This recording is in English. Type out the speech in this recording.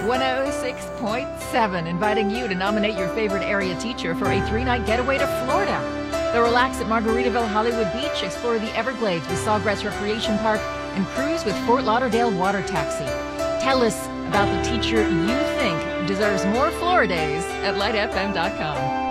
106.7, inviting you to nominate your favorite area teacher for a 3-night getaway to Florida. They'll relax at Margaritaville Hollywood Beach, explore the Everglades with Sawgrass Recreation Park, and cruise with Fort Lauderdale Water Taxi. Tell us about the teacher you think deserves more Floridays at lightfm.com.